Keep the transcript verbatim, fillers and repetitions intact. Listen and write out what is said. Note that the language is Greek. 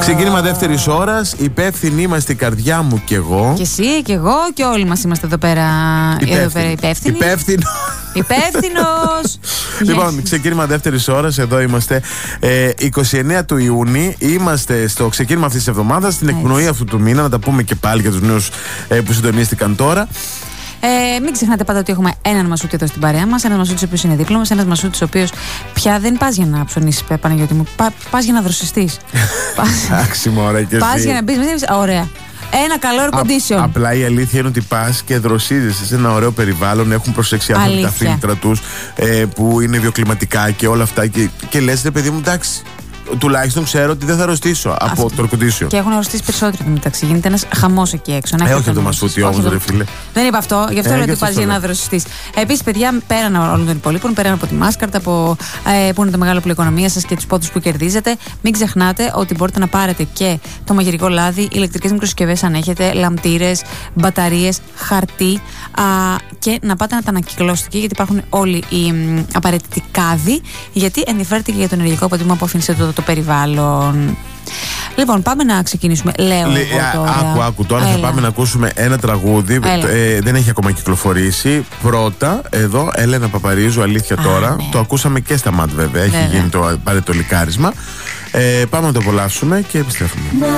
Ξεκίνημα δεύτερης ώρας. Υπεύθυνοι είμαστε η καρδιά μου και εγώ. Και εσύ και εγώ και όλοι μας είμαστε εδώ πέρα, εδώ πέρα υπεύθυνοι. Υπεύθυνο. Υπεύθυνος. Λοιπόν, ξεκίνημα δεύτερης ώρας. Εδώ είμαστε ε, είκοσι εννέα του Ιούνιου. Είμαστε στο ξεκίνημα αυτής της εβδομάδας, στην εκπνοή αυτού του μήνα. Να τα πούμε και πάλι για τους νέους ε, που συντονίστηκαν τώρα. Ε, μην ξεχνάτε πάντα ότι έχουμε έναν Μασούτη εδώ στην παρέα μας. Ένας Μασούτης ο οποίος είναι δίπλα μας. Ένας Μασούτης ο οποίος πια δεν πας για να ψωνίσεις, Παναγιώτη μου. Πα, πας για να δροσιστείς. Εντάξει, μωρέ, και εσύ. Πας για να μπεις. Ωραία. Ένα καλό air condition. Α, απλά η αλήθεια είναι ότι πας και δροσίζεσαι σε ένα ωραίο περιβάλλον. Έχουν προσέξει άνθρωποι τα φίλτρα τους ε, που είναι βιοκλιματικά και όλα αυτά. Και, και λες, ρε παιδί μου, εντάξει. Τουλάχιστον ξέρω ότι δεν θα αρρωστήσω από το air condition. Και έχουν αρρωστήσει περισσότερο μεταξύ. Γίνεται ένας χαμός εκεί έξω. Ε, όχι από το Μασούτη όμως, ρε φίλε. Δεν είπα αυτό, γι' αυτό ε, λέω ότι πας για να δροσιστείς. Επίσης, παιδιά, πέραν όλων των υπολείπων, πέραν από τη μάσκαρτα, από, ε, που είναι το μεγάλο πλοοοικονομία σας και τους πόντους που κερδίζετε, μην ξεχνάτε ότι μπορείτε να πάρετε και το μαγειρικό λάδι, ηλεκτρικές μικροσυσκευές αν έχετε, λαμπτήρες, μπαταρίες, χαρτί α, και να πάτε να τα ανακυκλώσετε εκεί, γιατί υπάρχουν όλοι οι μ, απαραίτητοι κάδοι, γιατί ενδιαφέρεται και για το ενεργειακό αποτύπωμα που αφήνετε το, το περιβάλλον. Λοιπόν, πάμε να ξεκινήσουμε. Λέω Λε, εγώ τώρα. Άκου, άκου. Τώρα Έλα. θα πάμε να ακούσουμε ένα τραγούδι. Ε, δεν έχει ακόμα κυκλοφορήσει. Πρώτα, εδώ, Έλενα Παπαρίζου, αλήθεια. Α, τώρα. Ναι. Το ακούσαμε και στα ΜΑΤ, βέβαια. Έχει βέβαια. γίνει το απαραίτητο λικάρισμα. Ε, πάμε να το απολαύσουμε και επιστρέφουμε.